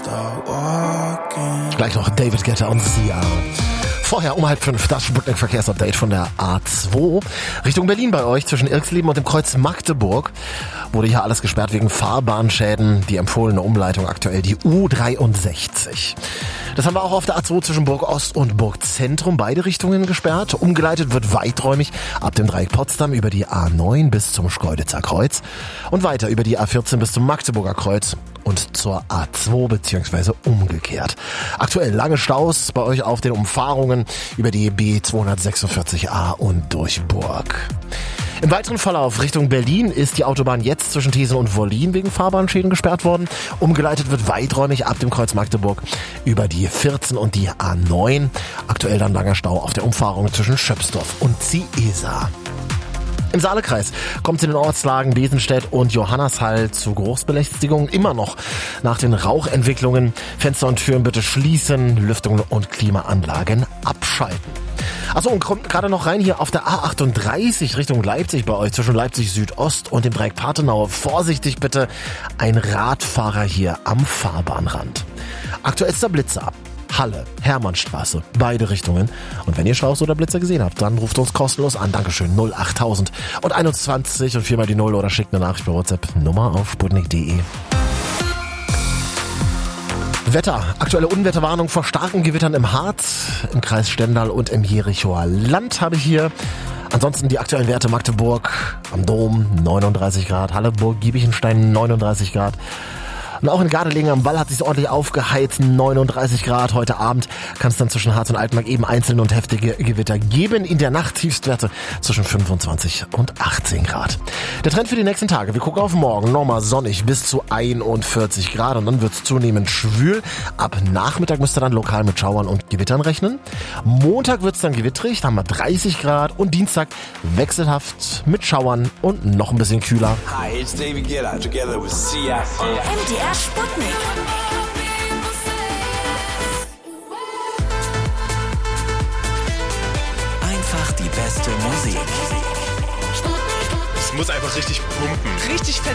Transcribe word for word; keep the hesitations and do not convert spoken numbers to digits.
Gleich noch David Guetta und Sia. Vorher um halb fünf das Sputnik-Verkehrsupdate von der A zwei. Richtung Berlin bei euch zwischen Irxleben und dem Kreuz Magdeburg wurde hier alles gesperrt wegen Fahrbahnschäden. Die empfohlene Umleitung aktuell die U dreiundsechzig. Das haben wir auch auf der A zwei zwischen Burg Ost und Burg Zentrum. Beide Richtungen gesperrt. Umgeleitet wird weiträumig ab dem Dreieck Potsdam über die A neun bis zum Schkeuditzer Kreuz und weiter über die A vierzehn bis zum Magdeburger Kreuz und zur A zwei beziehungsweise umgekehrt. Aktuell lange Staus bei euch auf den Umfahrungen über die B zweihundertsechsundvierzig A und durch Burg. Im weiteren Verlauf Richtung Berlin ist die Autobahn jetzt zwischen Thesen und Wollin wegen Fahrbahnschäden gesperrt worden. Umgeleitet wird weiträumig ab dem Kreuz Magdeburg über die vierzehn und die A neun. Aktuell dann langer Stau auf der Umfahrung zwischen Schöpsdorf und Ziesa. Im Saalekreis kommt es in den Ortslagen Besenstedt und Johannashall zu Geruchsbelästigungen. Immer noch nach den Rauchentwicklungen. Fenster und Türen bitte schließen, Lüftung und Klimaanlagen abschalten. Achso, und kommt gerade noch rein hier auf der A achtunddreißig Richtung Leipzig bei euch, zwischen Leipzig Südost und dem Dreieck Partenau. Vorsichtig bitte, ein Radfahrer hier am Fahrbahnrand. Aktuellster Blitzer. Halle, Hermannstraße, beide Richtungen. Und wenn ihr Strauß oder Blitzer gesehen habt, dann ruft uns kostenlos an. Dankeschön, null achttausend und einundzwanzig und viermal die Null oder schickt eine Nachricht bei WhatsApp. Nummer auf sputnik punkt de. Wetter. Aktuelle Unwetterwarnung vor starken Gewittern im Harz, im Kreis Stendal und im Jerichoer Land habe ich hier. Ansonsten die aktuellen Werte: Magdeburg am Dom neununddreißig Grad, Halle, Burg Giebichenstein neununddreißig Grad. Und auch in Gardelegen am Wall hat es sich ordentlich aufgeheizt, neununddreißig Grad. Heute Abend kann es dann zwischen Harz und Altmark eben einzelne und heftige Gewitter geben. In der Nacht Tiefstwerte zwischen fünfundzwanzig und achtzehn Grad. Der Trend für die nächsten Tage: wir gucken auf morgen, nochmal sonnig bis zu einundvierzig Grad und dann wird es zunehmend schwül. Ab Nachmittag müsst ihr dann lokal mit Schauern und Gewittern rechnen. Montag wird es dann gewittrig, da haben wir dreißig Grad und Dienstag wechselhaft mit Schauern und noch ein bisschen kühler. Hi, it's David Guetta together with Sia. M D R Sputnik. Einfach die beste Musik. Es muss einfach richtig pumpen. Richtig fett